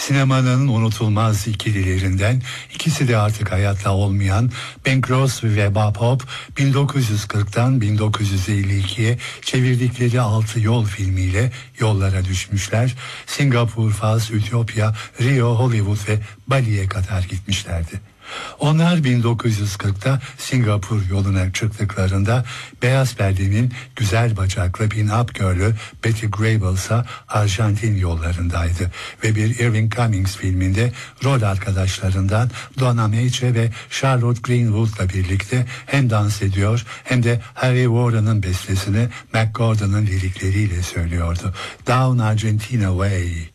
Sinemanın unutulmaz ikililerinden, ikisi de artık hayatta olmayan Ben Crosby ve Bob Hope 1940'tan 1952'ye çevirdikleri Altı Yol filmiyle yollara düşmüşler. Singapur, Fas, Ütopya, Rio, Hollywood ve Bali'ye kadar gitmişlerdi. Onlar 1940'ta Singapur yoluna çıktıklarında beyaz perdenin güzel bacaklı pin-up girl'ü Betty Grable ise Arjantin yollarındaydı ve bir Irving Cummings filminde rol arkadaşlarından Donna Mace ve Charlotte Greenwood'la birlikte hem dans ediyor hem de Harry Warren'ın bestesini Mac Gordon'ın lirikleriyle söylüyordu. Down Argentina Way.